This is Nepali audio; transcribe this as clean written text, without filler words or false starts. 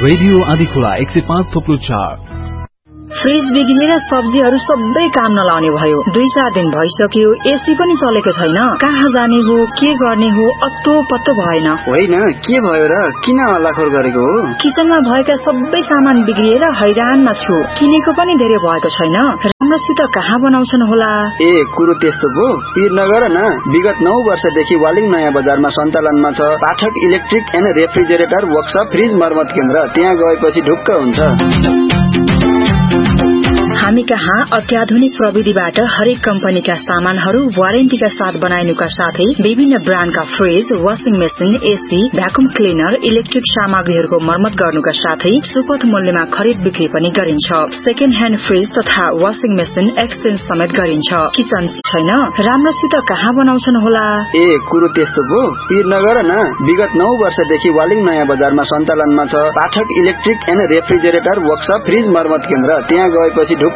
रेडियो आदिखोला 105.4। फ्रिज बिग्रिएर सब्जीहरू सबै काम नलाउने भयो। 2-4 दिन भइसक्यो, एसी पनि चलेको छैन। कहाँ जाने हो, के गर्ने हो, अत्तो पत्तो भएन। होइन, के भयो र? किन हल्लाखोर गरेको हो? किचनमा भएका सबै सामान बिग्रिएर हैरानमा छु। किनेको पनि धेरै भएको छैन। राम्रोसित कहाँ बनाउँछन् होला? ए, कुरो त्यस्तो भो? पिर नगर न। विगत 9 वर्षदेखि वालिङ नयाँ बजारमा सञ्चालनमा छ पाठक electric and refrigerator workshop fridge मर्मत केन्द्र। त्यहाँ गएपछि ढुक्क हुन्छ। हामी कहाँ अत्याधुनिक प्रविधिबाट हरेक कम्पनीका सामानहरू वारेन्टीका साथ बनाइनुका साथै विभिन्न ब्रान्डका fridge, washing machine, AC, vacuum cleaner, electric सामग्रीहरूको मर्मत गर्नुका साथै सुपथ मूल्यमा खरिद बिक्री पनि गरिन्छ। सेकेन्ड ह्यान्ड फ्रिज तथा वाशिङ मेसिन एक्सचेन्ज समेत गरिन्छ। किचन छैन, राम्रोसित कहाँ बनाउँछन् होला? ए, कुरो त्यस्तो भो? पिर नगर न। विगत 9 वर्षदेखि वालिङ नयाँ बजारमा सञ्चालनमा छ पाठक electric and refrigerator workshop fridge मर्मत केन्द्र। त्यहाँ गएपछि